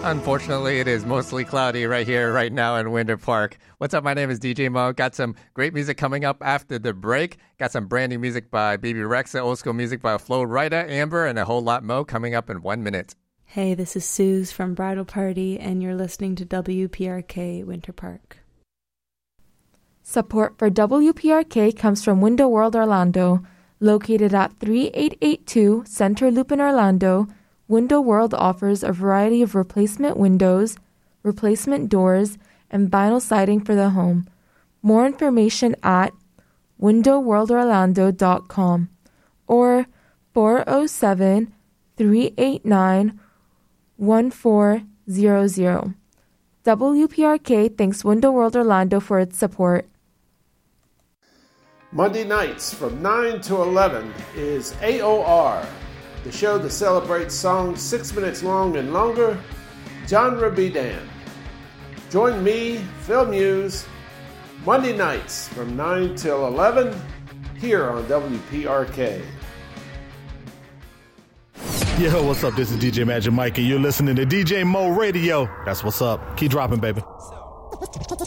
Unfortunately, it is mostly cloudy right here, right now in Winter Park. What's up? My name is DJ Mo. Got some great music coming up after the break. Got some brand new music by Baby Rexa, old school music by Flo Rida, Amber, and a whole lot more coming up in 1 minute. Hey, this is Suze from Bridal Party, and you're listening to WPRK Winter Park. Support for WPRK comes from Window World Orlando. Located at 3882 Center Loop in Orlando, Window World offers a variety of replacement windows, replacement doors, and vinyl siding for the home. More information at windowworldorlando.com or 407-389-1400. WPRK thanks Window World Orlando for its support. Monday nights from 9 to 11 is AOR, the show that celebrates songs 6 minutes long and longer, genre be damned. Join me, Phil Muse, Monday nights from 9 till 11 here on WPRK. Yo, what's up? This is DJ Magic Mike, and you're listening to DJ Mo Radio. That's what's up. Keep dropping, baby.